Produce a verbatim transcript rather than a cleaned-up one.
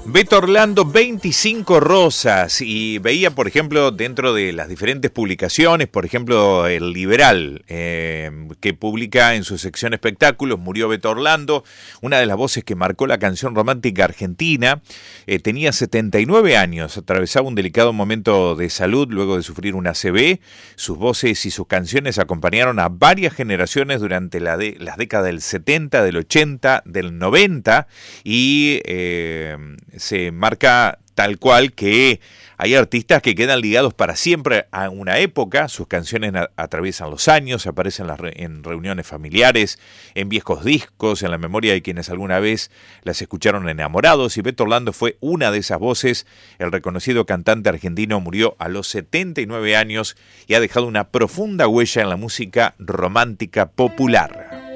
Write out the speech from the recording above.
Beto Orlando, veinticinco rosas, y veía, por ejemplo, dentro de las diferentes publicaciones, por ejemplo, El Liberal, eh, que publica en su sección espectáculos, murió Beto Orlando, una de las voces que marcó la canción romántica argentina. Eh, tenía setenta y nueve años, atravesaba un delicado momento de salud luego de sufrir una A C V. Sus voces y sus canciones acompañaron a varias generaciones durante la de, las décadas del setenta, del ochenta, del noventa, y eh, se marca tal cual que hay artistas que quedan ligados para siempre a una época. Sus canciones atraviesan los años, aparecen en reuniones familiares, en viejos discos, en la memoria de quienes alguna vez las escucharon enamorados, y Beto Orlando fue una de esas voces. El reconocido cantante argentino murió a los setenta y nueve años y ha dejado una profunda huella en la música romántica popular.